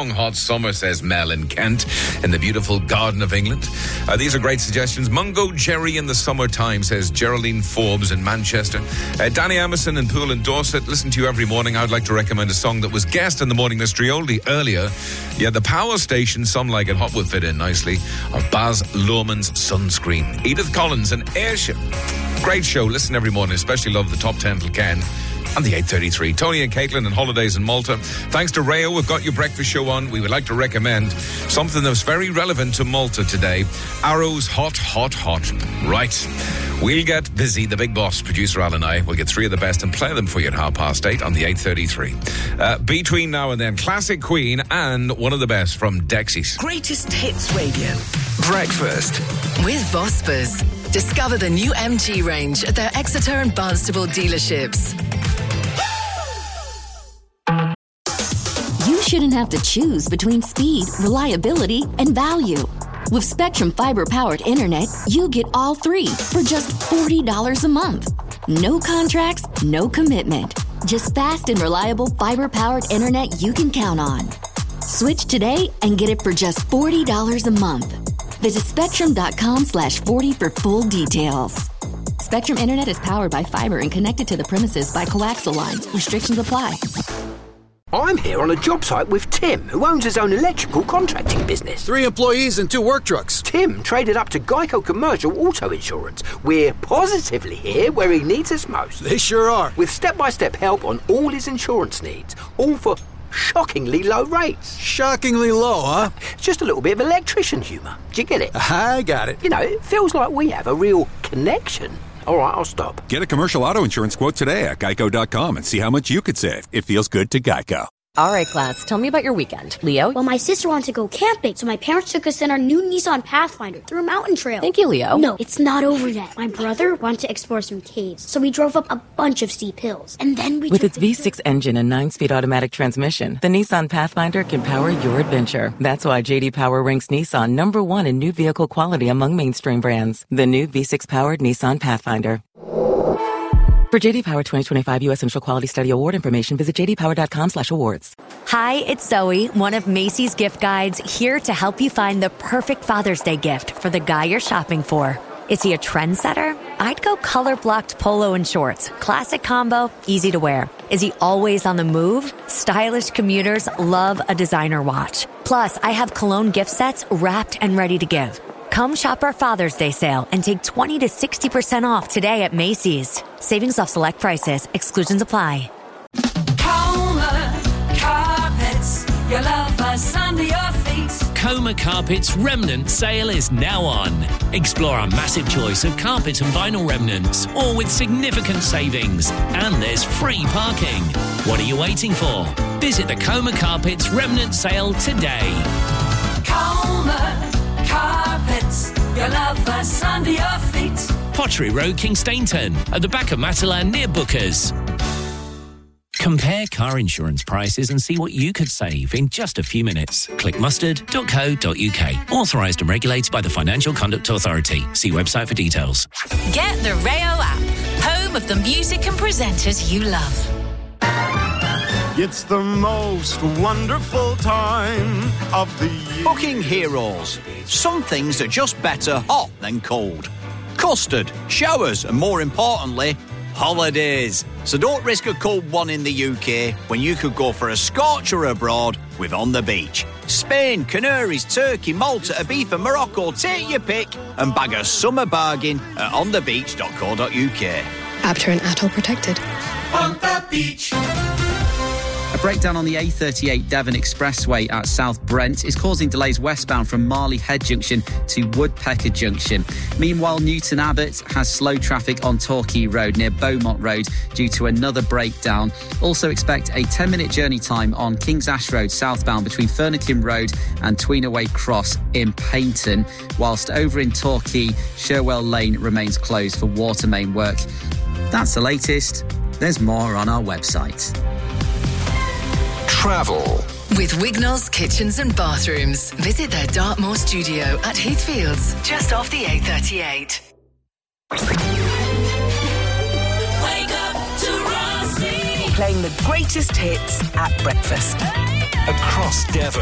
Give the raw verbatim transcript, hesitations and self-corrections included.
long, hot summer, says Mel in Kent, in the beautiful Garden of England. Uh, these are great suggestions. Mungo Jerry in the summertime, says Geraldine Forbes in Manchester. Uh, Danny Emerson in Poole and Dorset. Listen to you every morning. I'd like to recommend a song that was guest in the Morning Mystery oldie earlier. Yeah, The Power Station, Some Like It Hot would fit in nicely. Or Baz Luhrmann's Sunscreen. Edith Collins and Airship. Great show. Listen every morning. Especially love the top ten till Ken. And the eight thirty-three. Tony and Caitlin and Holidays in Malta. Thanks to Rayo, we've got your breakfast show on. We would like to recommend something that's very relevant to Malta today. Arrow's Hot, Hot, Hot. Right. We'll get busy. The big boss, producer Al and I, will get three of the best and play them for you at half past eight on the eight thirty-three. Uh, between now and then, classic Queen and one of the best from Dexys. Greatest Hits Radio. Breakfast with Vospers. Discover the new M G range at their Exeter and Barnstable dealerships. You shouldn't have to choose between speed, reliability, and value. With Spectrum Fiber-powered internet, you get all three for just forty dollars a month. No contracts, no commitment. Just fast and reliable fiber-powered internet you can count on. Switch today and get it for just forty dollars a month. Visit spectrum.com slash 40 for full details. Spectrum Internet is powered by fiber and connected to the premises by coaxial lines. Restrictions apply. I'm here on a job site with Tim, who owns his own electrical contracting business. Three employees and two work trucks. Tim traded up to Geico Commercial Auto Insurance. We're positively here where he needs us most. They sure are. With step-by-step help on all his insurance needs, all for shockingly low rates. Shockingly low, huh? Just a little bit of electrician humour. Do you get it? I got it. You know, it feels like we have a real connection. All right, I'll stop. Get a commercial auto insurance quote today at geico dot com and see how much you could save. It feels good to Geico. All right, class, tell me about your weekend. Leo? Well, my sister wanted to go camping, so my parents took us in our new Nissan Pathfinder through a mountain trail. Thank you, Leo. No, it's not over yet. My brother wanted to explore some caves, so we drove up a bunch of steep hills. And then we With its V six engine and nine-speed automatic transmission, the Nissan Pathfinder can power your adventure. That's why J D Power ranks Nissan number one in new vehicle quality among mainstream brands. The new V six-powered Nissan Pathfinder. For J D Power twenty twenty-five U S Central Quality Study Award information, visit j d power dot com slash awards. Hi, it's Zoe, one of Macy's gift guides, here to help you find the perfect Father's Day gift for the guy you're shopping for. Is he a trendsetter? I'd go color-blocked polo and shorts. Classic combo, easy to wear. Is he always on the move? Stylish commuters love a designer watch. Plus, I have cologne gift sets wrapped and ready to give. Come shop our Father's Day sale and take twenty to sixty percent off today at Macy's. Savings off select prices. Exclusions apply. Coma Carpets, your love us under your feet. Coma Carpets remnant sale is now on. Explore our massive choice of carpet and vinyl remnants, all with significant savings. And there's free parking. What are you waiting for? Visit the Coma Carpets remnant sale today. Coma Carpets, your love us under your feet. Pottery Road, Kingstainton, at the back of Matalan near Bookers. Compare car insurance prices and see what you could save in just a few minutes. Click mustard dot co dot uk. Authorised and regulated by the Financial Conduct Authority. See website for details. Get the Rayo app, home of the music and presenters you love. It's the most wonderful time of the year. Booking heroes. Some things are just better hot than cold. Custard, showers, and more importantly, holidays. So don't risk a cold one in the U K when you could go for a scorcher abroad with On the Beach. Spain, Canaries, Turkey, Malta, Ibiza, Morocco, take your pick and bag a summer bargain at on the beach dot co dot uk. App turn at all protected. On the beach. A breakdown on the A thirty-eight Devon Expressway at South Brent is causing delays westbound from Marley Head Junction to Woodpecker Junction. Meanwhile, Newton Abbot has slow traffic on Torquay Road near Beaumont Road due to another breakdown. Also expect a ten-minute journey time on King's Ash Road southbound between Furnakin Road and Tweenaway Cross in Paynton, whilst over in Torquay, Sherwell Lane remains closed for water main work. That's the latest. There's more on our website. Travel. With Wignall's Kitchens and Bathrooms. Visit their Dartmoor studio at Heathfields, just off the A thirty-eight. Wake up to Rossi. Playing the greatest hits at breakfast. Across Devon.